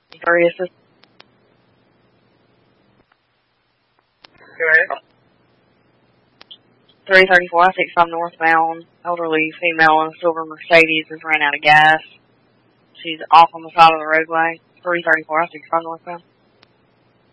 Sorry, assist. Go ahead. 334 I-65 northbound. Elderly female in a silver Mercedes has ran out of gas. She's off on the side of the roadway. 334 I-65 northbound.